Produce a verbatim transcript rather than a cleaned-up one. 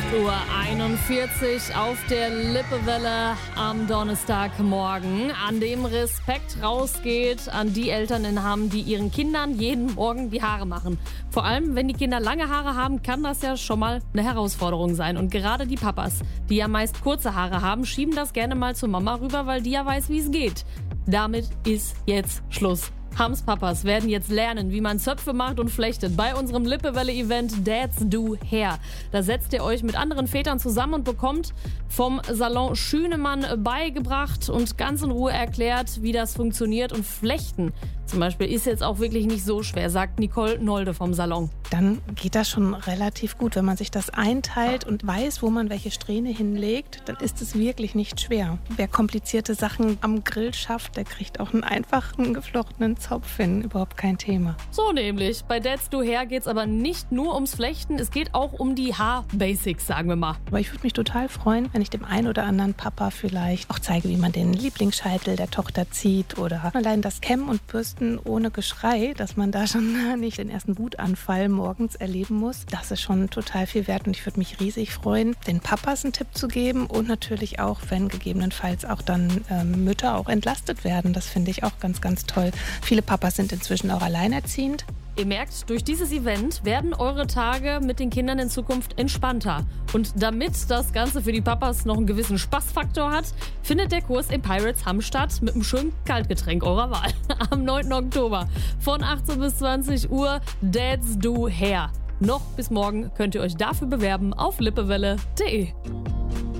Uhr einundvierzig auf der Lippewelle am Donnerstagmorgen, an dem Respekt rausgeht an die Eltern, die ihren Kindern jeden Morgen die Haare machen. Vor allem, wenn die Kinder lange Haare haben, kann das ja schon mal eine Herausforderung sein. Und gerade die Papas, die ja meist kurze Haare haben, schieben das gerne mal zur Mama rüber, weil die ja weiß, wie es geht. Damit ist jetzt Schluss. Hams Papas werden jetzt lernen, wie man Zöpfe macht und flechtet bei unserem Lippewelle-Event Dads Do Hair. Da setzt ihr euch mit anderen Vätern zusammen und bekommt vom Salon Schünemann beigebracht und ganz in Ruhe erklärt, wie das funktioniert. Und Flechten zum Beispiel ist jetzt auch wirklich nicht so schwer, sagt Nicole Nolde vom Salon. Dann geht das schon relativ gut. Wenn man sich das einteilt und weiß, wo man welche Strähne hinlegt, dann ist es wirklich nicht schwer. Wer komplizierte Sachen am Grill schafft, der kriegt auch einen einfachen, geflochtenen Zopf hin. Überhaupt kein Thema. So nämlich. Bei Dads Do Hair geht es aber nicht nur ums Flechten, es geht auch um die Haar-Basics, sagen wir mal. Aber ich würde mich total freuen, wenn ich dem einen oder anderen Papa vielleicht auch zeige, wie man den Lieblingsscheitel der Tochter zieht oder allein das Kämmen und Bürsten ohne Geschrei, dass man da schon nicht den ersten Wutanfall morgens erleben muss. Das ist schon total viel wert und ich würde mich riesig freuen, den Papas einen Tipp zu geben und natürlich auch, wenn gegebenenfalls auch dann ähm, Mütter auch entlastet werden. Das finde ich auch ganz, ganz toll. Viele Papas sind inzwischen auch alleinerziehend. Ihr merkt, durch dieses Event werden eure Tage mit den Kindern in Zukunft entspannter. Und damit das Ganze für die Papas noch einen gewissen Spaßfaktor hat, findet der Kurs im Pirates Hamm statt mit einem schönen Kaltgetränk eurer Wahl. Am neunten Oktober von achtzehn bis zwanzig Uhr Dads Do Hair. Noch bis morgen könnt ihr euch dafür bewerben auf lippewelle punkt de.